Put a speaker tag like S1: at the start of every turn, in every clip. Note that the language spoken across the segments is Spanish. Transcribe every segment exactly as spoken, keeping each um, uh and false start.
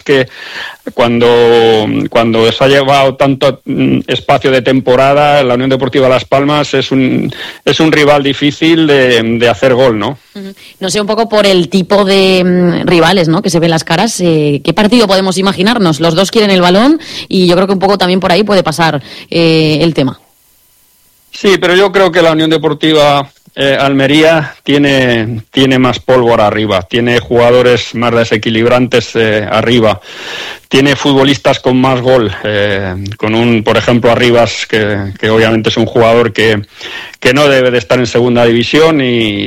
S1: que cuando, cuando se ha llevado tanto espacio de temporada, la Unión Deportiva Las Palmas es un, es un rival difícil de, de hacer gol, ¿no?
S2: No sé, un poco por el tipo de um, rivales, ¿no?, que se ven las caras, eh, ¿qué partido podemos imaginarnos? Los dos quieren el balón y yo creo que un poco también por ahí puede pasar eh, el tema.
S1: Sí, pero yo creo que la Unión Deportiva eh, Almería tiene, tiene más pólvora arriba, tiene jugadores más desequilibrantes eh, arriba, tiene futbolistas con más gol, eh, con un, por ejemplo, Arribas, que, que obviamente es un jugador que, que no debe de estar en segunda división y,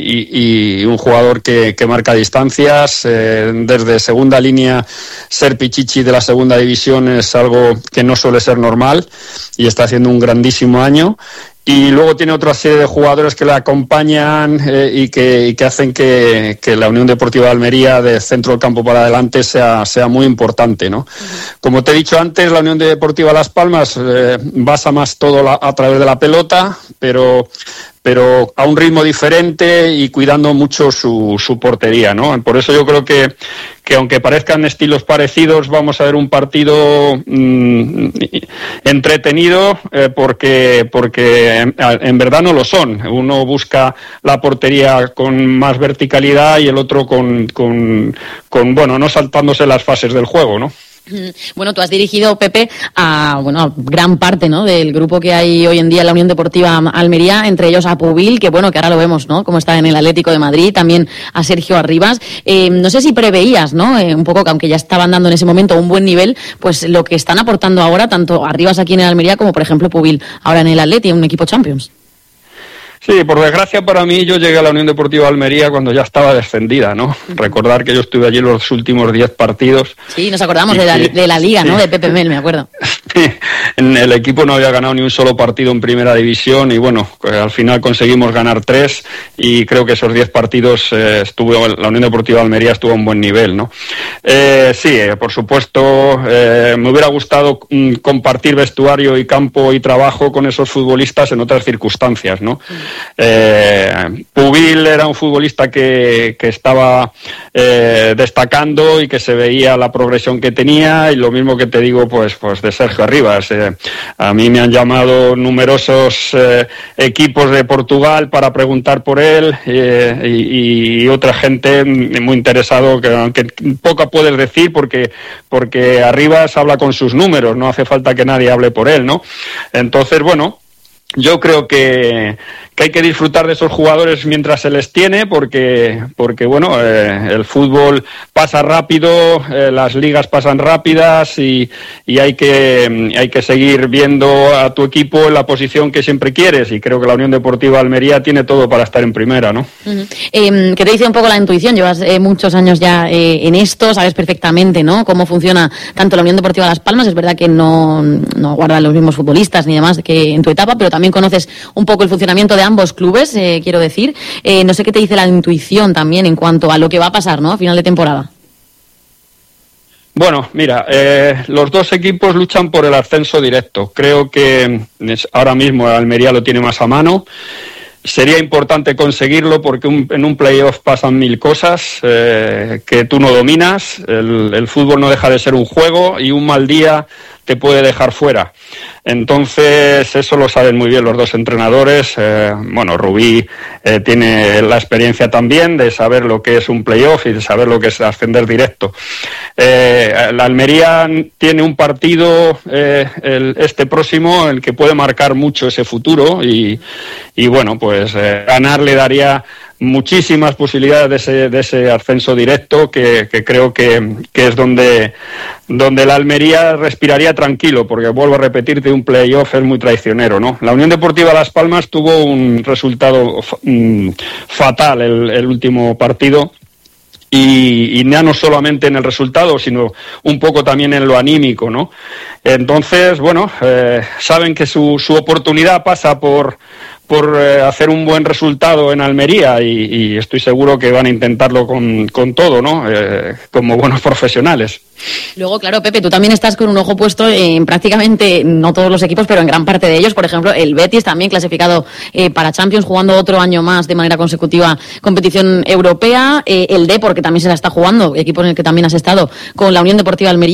S1: y, y un jugador que, que marca distancias. Eh, desde segunda línea, ser pichichi de la segunda división es algo que no suele ser normal y está haciendo un grandísimo año. Y luego tiene otra serie de jugadores que le acompañan eh, y, que, y que hacen que, que la Unión Deportiva de Almería, de centro del campo para adelante, sea, sea muy importante, ¿no? Uh-huh. Como te he dicho antes, la Unión Deportiva Las Palmas eh, basa más todo la, a través de la pelota, pero... pero a un ritmo diferente y cuidando mucho su, su portería, ¿no? Por eso yo creo que, que aunque parezcan estilos parecidos, vamos a ver un partido mmm, entretenido, eh, porque, porque en, en verdad no lo son. Uno busca la portería con más verticalidad y el otro con, con, con bueno, no saltándose las fases del juego, ¿no?
S2: Bueno, tú has dirigido, Pepe, a bueno a gran parte, ¿no?, del grupo que hay hoy en día en la Unión Deportiva Almería, entre ellos a Pubil, que bueno, que ahora lo vemos, ¿no?, como está en el Atlético de Madrid, también a Sergio Arribas. Eh, no sé si preveías, ¿no?, eh, un poco que aunque ya estaban dando en ese momento un buen nivel, pues lo que están aportando ahora, tanto Arribas aquí en el Almería como, por ejemplo, Pubil ahora en el Atlético, un equipo Champions.
S1: Sí, por desgracia para mí, yo llegué a la Unión Deportiva Almería cuando ya estaba descendida, ¿no? Uh-huh. Recordar que yo estuve allí los últimos diez partidos.
S2: Sí, nos acordamos de la, que, de la Liga, sí, ¿no?, de Pepe Mel, me acuerdo.
S1: En el equipo no había ganado ni un solo partido en primera división y bueno, al final conseguimos ganar tres y creo que esos diez partidos eh, estuvo, la Unión Deportiva Almería estuvo a un buen nivel, ¿no? Eh, sí, eh, por supuesto, eh, me hubiera gustado mm, compartir vestuario y campo y trabajo con esos futbolistas en otras circunstancias, ¿no? Uh-huh. Eh, Pubil era un futbolista que, que estaba eh, destacando y que se veía la progresión que tenía, y lo mismo que te digo pues, pues de Sergio Arribas. Eh, a mí me han llamado numerosos eh, equipos de Portugal para preguntar por él eh, y, y otra gente muy interesado, que aunque poco puedes decir porque, porque Arribas habla con sus números, no hace falta que nadie hable por él, ¿no? Entonces, bueno, yo creo que, que hay que disfrutar de esos jugadores mientras se les tiene, porque, porque bueno, eh, el fútbol pasa rápido, eh, las ligas pasan rápidas y, y hay que, hay que seguir viendo a tu equipo en la posición que siempre quieres, y creo que la Unión Deportiva Almería tiene todo para estar en primera, ¿no? Uh-huh.
S2: Eh, ¿Qué te dice un poco la intuición? Llevas eh, muchos años ya eh, en esto, sabes perfectamente, ¿no?, cómo funciona tanto la Unión Deportiva Las Palmas. Es verdad que no, no guardan los mismos futbolistas ni demás que en tu etapa, pero también conoces un poco el funcionamiento de ambos clubes, eh, quiero decir. Eh, no sé qué te dice la intuición también en cuanto a lo que va a pasar, ¿no?, a final de temporada.
S1: Bueno, mira, eh, los dos equipos luchan por el ascenso directo. Creo que es, ahora mismo Almería lo tiene más a mano. Sería importante conseguirlo porque un, en un playoff pasan mil cosas eh, que tú no dominas. El, el fútbol no deja de ser un juego y un mal día te puede dejar fuera. Entonces, eso lo saben muy bien los dos entrenadores. Eh, bueno, Rubí eh, tiene la experiencia también de saber lo que es un playoff y de saber lo que es ascender directo. Eh, la Almería tiene un partido eh, el, este próximo en el que puede marcar mucho ese futuro y, y bueno, pues eh, ganar le daría muchísimas posibilidades de ese, de ese ascenso directo que, que creo que, que es donde, donde la Almería respiraría tranquilo, porque vuelvo a repetirte, un playoff es muy traicionero, ¿no? La Unión Deportiva Las Palmas tuvo un resultado mm, fatal el, el último partido. Y, y ya no solamente en el resultado, sino un poco también en lo anímico, ¿no? Entonces, bueno, eh, saben que su, su oportunidad pasa por, por eh, hacer un buen resultado en Almería y, y estoy seguro que van a intentarlo con, con todo, ¿no? Eh, como buenos profesionales.
S2: Luego, claro, Pepe, tú también estás con un ojo puesto en prácticamente, no todos los equipos, pero en gran parte de ellos. Por ejemplo, el Betis también clasificado eh, para Champions, jugando otro año más de manera consecutiva competición europea. Eh, el Depor, que también se la está jugando, equipo en el que también has estado, con la Unión Deportiva Almería.